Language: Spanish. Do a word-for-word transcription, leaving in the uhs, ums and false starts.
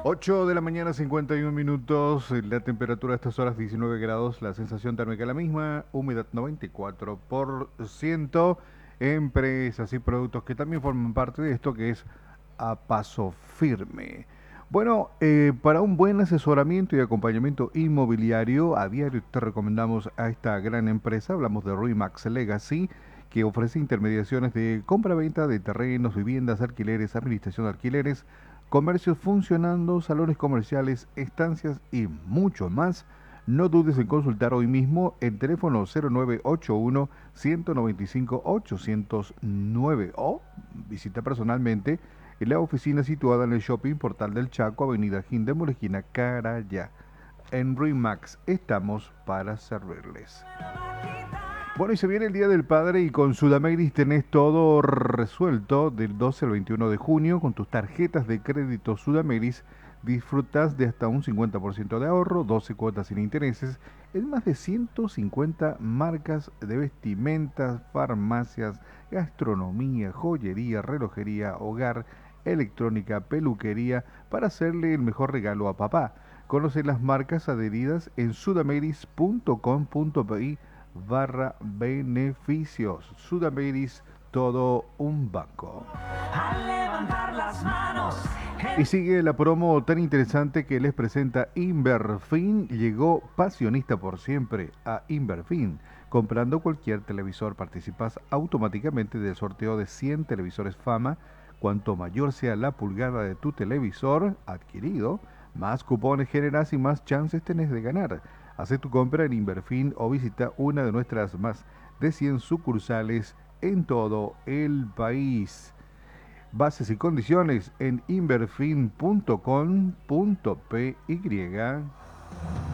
ocho de la mañana, cincuenta y uno minutos, la temperatura a estas horas diecinueve grados, la sensación térmica la misma, humedad noventa y cuatro por ciento, empresas y productos que también forman parte de esto que es a paso firme. Bueno, eh, para un buen asesoramiento y acompañamiento inmobiliario, a diario te recomendamos a esta gran empresa, hablamos de Remax Legacy, que ofrece intermediaciones de compra-venta de terrenos, viviendas, alquileres, administración de alquileres, comercios funcionando, salones comerciales, estancias y mucho más. No dudes en consultar hoy mismo el teléfono cero nueve ocho uno, uno nueve cinco, ocho cero nueve o visita personalmente en la oficina situada en el Shopping Portal del Chaco, Avenida Hindemore, esquina Caraya. En Remax estamos para servirles. Bueno, y se viene el Día del Padre y con Sudameric tenés todo resuelto del doce al veintiuno de junio con tus tarjetas de crédito Sudameric. Disfrutas de hasta un cincuenta por ciento de ahorro, doce cuotas sin intereses, en más de ciento cincuenta marcas de vestimentas, farmacias, gastronomía, joyería, relojería, hogar, electrónica, peluquería, para hacerle el mejor regalo a papá. Conoce las marcas adheridas en sudameric punto com punto pi barra beneficios. Sudameric, todo un banco. Al levantar las manos. Y sigue la promo tan interesante que les presenta Inverfin. Llegó Pasionista por siempre a Inverfin. Comprando cualquier televisor participas automáticamente del sorteo de cien televisores Fama. Cuanto mayor sea la pulgada de tu televisor adquirido, más cupones generas y más chances tenés de ganar. Haz tu compra en Inverfin o visita una de nuestras más de cien sucursales en todo el país. Bases y condiciones en inverfin punto com punto pi.